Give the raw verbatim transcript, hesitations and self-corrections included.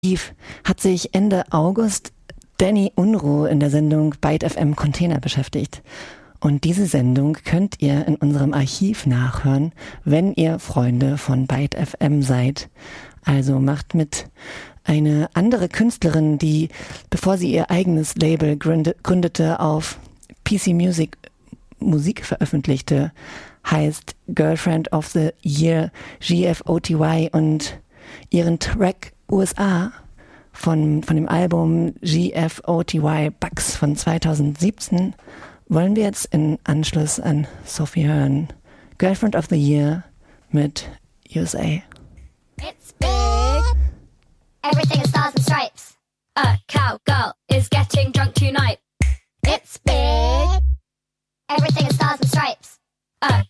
hat sich Ende August Danny Unruh in der Sendung Byte F M Container beschäftigt. Und diese Sendung könnt ihr in unserem Archiv nachhören, wenn ihr Freunde von Byte F M seid. Also macht mit. Eine andere Künstlerin, die, bevor sie ihr eigenes Label gründete, auf P C Music Musik veröffentlichte, heißt Girlfriend of the Year G F O T Y, und ihren Track U S A von, von dem Album G F O T Y Bucks von zweitausendsiebzehn wollen wir jetzt in Anschluss an Sophie hören. Girlfriend of the Year mit U S A. It's big. Everything is stars and stripes. A cowgirl is getting drunk tonight. It's big. Everything is stars and stripes. A